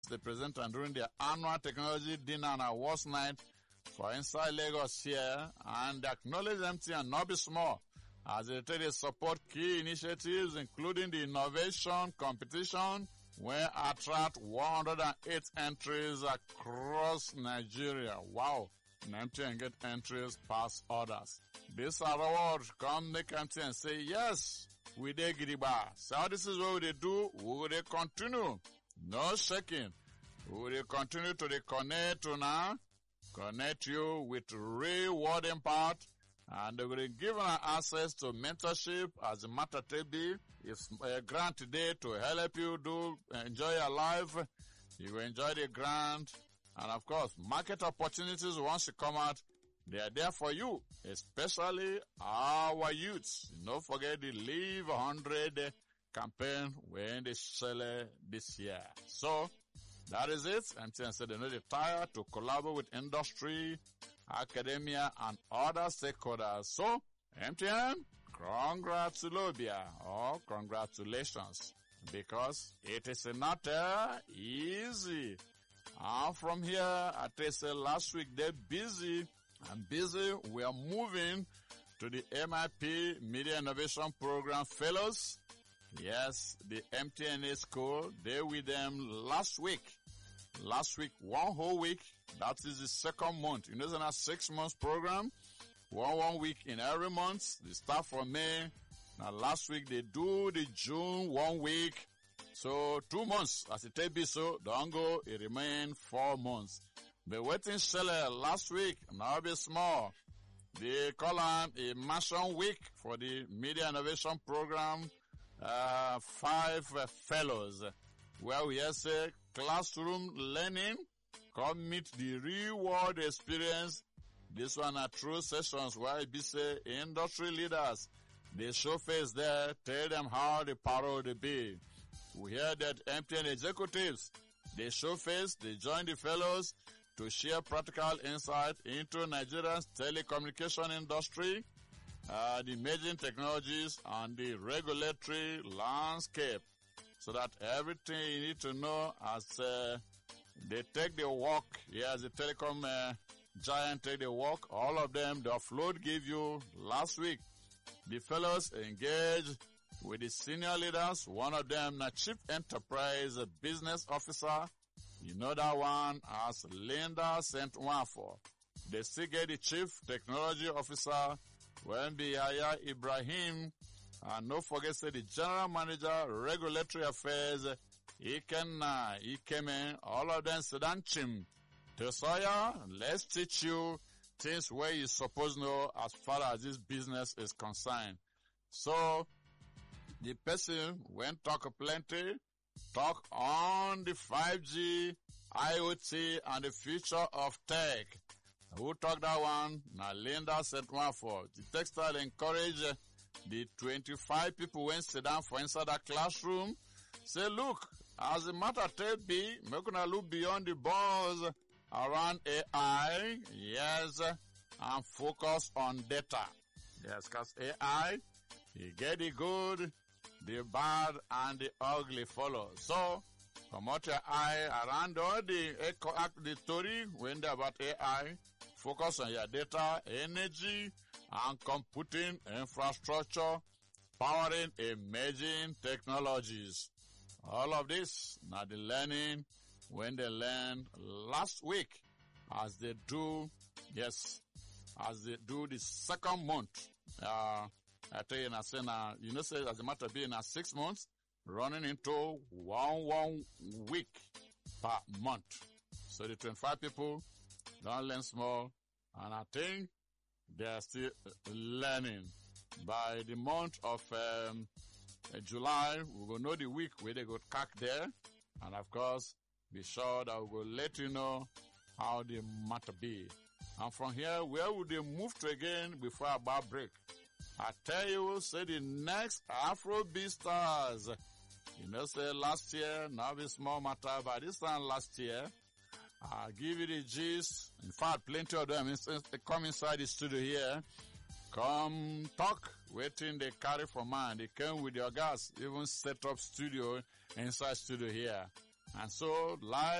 the presenter during their annual technology dinner and awards night for inside Lagos here, and acknowledge MTN not be small as they try to support key initiatives including the innovation competition where attract 108 entries across Nigeria. Wow. And MTN get entries past others. This award come make MTN say, yes, we dey gidigba. So this is what we do. We will continue. No shaking. We will continue to connect you with rewarding part, and they will give access to mentorship as a matter to be. It's a grant today to help you enjoy your life. You will enjoy the grant. And of course, market opportunities once you come out, they are there for you, especially our youths. Don't forget the Live 100 campaign when they sell this year. So, that is it. MTN said they know they're tired to collaborate with industry, academia, and other stakeholders. So, MTN, congratulations, because it is not easy. From here, I tell you, last week they're busy. I'm busy. We are moving to the MIP Media Innovation Program Fellows. Yes, the MTNA school. They with them last week. Last week, 1 whole week. That is the second month. You know, it's a 6 months program. One week in every month. They start from May. Now last week they do the June 1 week. So 2 months, as it be so, don't go, it remain 4 months. The waiting seller last week, now be small. They call on a immersion week for the Media Innovation Program, 5 fellows, where we have say classroom learning, come meet the real world experience. This one are true sessions where it be say industry leaders, they show face there, tell them how the power they be. We hear that MTN executives, they show face, they join the fellows to share practical insight into Nigeria's telecommunication industry, the emerging technologies, and the regulatory landscape. So that everything you need to know as they take the walk, as the telecom giant take the walk, all of them, the offload give you last week. The fellows engage with the senior leaders. One of them, the Chief Enterprise Business Officer. You know that one as Linda St. Wafo. They still get the Chief Technology Officer, Wembi Yaya Ibrahim. And don't forget the General Manager, Regulatory Affairs, Ikeme, all of them Sedanchim. Tesoya, let's teach you things where you supposed to know as far as this business is concerned. So, the person went talk plenty, talk on the 5G, IoT, and the future of tech. Who talked that one? Now Linda said one for. The textile encourage the 25 people went sit down for inside that classroom. Say, look, as a matter of be, we're gonna look beyond the buzz around AI, yes, and focus on data. Yes, cause AI, you get the good, the bad, and the ugly follow. So, come out your eye around all the story when they're about AI, focus on your data, energy, and computing infrastructure, powering emerging technologies. All of this, now the learning, when they learned last week, as they do, yes, as they do the second month, I tell you, I say now, you know, say as a matter of being 6 months, running into one week per month. So the 25 people don't learn small, and I think they are still learning. By the month of July, we will know the week where they go cack there, and of course, be sure that we will let you know how the matter be. And from here, where would they move to again before our bar break? I tell you, say the next Afrobeat stars. You know, say last year, now it's small matter, but this time last year, I'll give you the gist. In fact, plenty of them come inside the studio here. Come talk, waiting they carry for mind. They came with your gas, even set up studio inside studio here. And so life